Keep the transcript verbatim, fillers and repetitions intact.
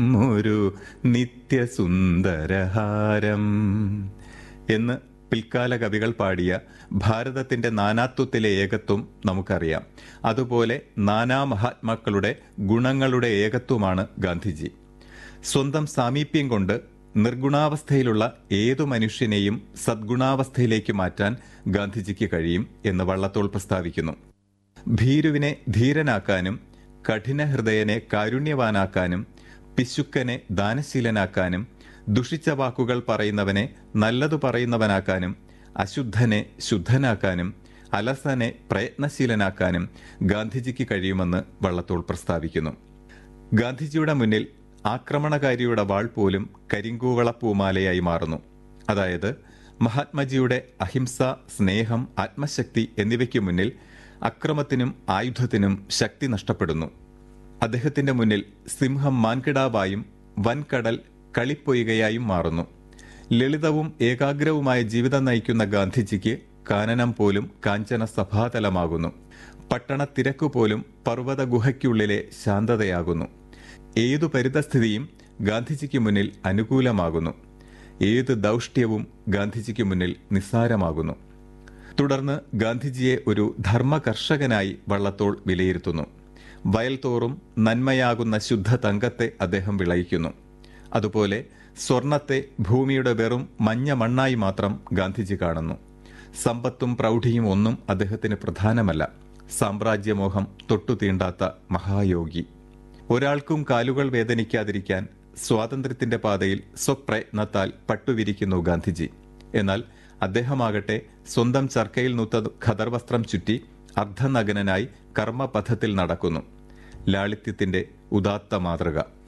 ഒരു നിത്യസുന്ദരഹാരം എന്ന് പിൽക്കാല കവികൾ പാടിയ ഭാരതത്തിന്റെ നാനാത്വത്തിലെ ഏകത്വം നമുക്കറിയാം. അതുപോലെ നാനാ മഹാത്മാക്കളുടെ ഗുണങ്ങളുടെ ഏകത്വമാണ് ഗാന്ധിജി. സ്വന്തം സാമീപ്യം കൊണ്ട് നിർഗുണാവസ്ഥയിലുള്ള ഏതു മനുഷ്യനെയും സദ്ഗുണാവസ്ഥയിലേക്ക് മാറ്റാൻ ഗാന്ധിജിക്ക് കഴിയും എന്ന് വള്ളത്തോൾ പ്രസ്താവിക്കുന്നു. ഭീരുവിനെ ധീരനാക്കാനും കഠിന ഹൃദയനെ കാരുണ്യവാനാക്കാനും പിശുക്കനെ ദാനശീലനാക്കാനും ദുഷിച്ച വാക്കുകൾ പറയുന്നവനെ നല്ലതു പറയുന്നവനാക്കാനും അശുദ്ധനെ ശുദ്ധനാക്കാനും അലസനെ പ്രയത്നശീലനാക്കാനും ഗാന്ധിജിക്ക് കഴിയുമെന്ന് വള്ളത്തോൾ പ്രസ്താവിക്കുന്നു. ഗാന്ധിജിയുടെ മുന്നിൽ ആക്രമണകാരിയുടെ വാൾ പോലും കരിങ്കൂവളപ്പൂമാലയായി മാറുന്നു. അതായത് മഹാത്മജിയുടെ അഹിംസ, സ്നേഹം, ആത്മശക്തി എന്നിവയ്ക്ക് മുന്നിൽ അക്രമത്തിനും ആയുധത്തിനും ശക്തി നഷ്ടപ്പെടുന്നു. അദ്ദേഹത്തിന്റെ മുന്നിൽ സിംഹം മാൻകിടാവായും വൻകടൽ കളിപ്പൊയ്കയായും മാറുന്നു. ലളിതവും ഏകാഗ്രവുമായ ജീവിതം നയിക്കുന്ന ഗാന്ധിജിക്ക് കാനനം പോലും കാഞ്ചന സഭാതലമാകുന്നു. പട്ടണ തിരക്കു പോലും പർവ്വത ഗുഹയ്ക്കുള്ളിലെ ശാന്തതയാകുന്നു. ഏതു പരിതസ്ഥിതിയും ഗാന്ധിജിക്ക് മുന്നിൽ അനുകൂലമാകുന്നു. ഏത് ദൗഷ്ട്യവും ഗാന്ധിജിക്ക് മുന്നിൽ നിസ്സാരമാകുന്നു. തുടർന്ന് ഗാന്ധിജിയെ ഒരു ധർമ്മ കർഷകനായി വള്ളത്തോൾ വിലയിരുത്തുന്നു. വയൽ തോറും നന്മയാകുന്ന ശുദ്ധ തങ്കത്തെ അദ്ദേഹം വിളയിക്കുന്നു. അതുപോലെ സ്വർണത്തെ ഭൂമിയുടെ വെറും മഞ്ഞ മണ്ണായി മാത്രം ഗാന്ധിജി കാണുന്നു. സമ്പത്തും പ്രൗഢിയും ഒന്നും അദ്ദേഹത്തിന് പ്രധാനമല്ല. സാമ്രാജ്യമോഹം തൊട്ടു തീണ്ടാത്ത മഹായോഗി. ഒരാൾക്കും കാലുകൾ വേദനിക്കാതിരിക്കാൻ സ്വാതന്ത്ര്യത്തിന്റെ പാതയിൽ സ്വപ്രയത്നത്താൽ പട്ടുവിരിക്കുന്നു ഗാന്ധിജി. എന്നാൽ അദ്ദേഹമാകട്ടെ സ്വന്തം ചർക്കയിൽ നൂത്ത ഖദർ വസ്ത്രം ചുറ്റി അർദ്ധനഗ്നനായി കർമ്മപഥത്തിൽ നടക്കുന്നു. ലാളിത്യത്തിന്റെ ഉദാത്ത മാതൃക.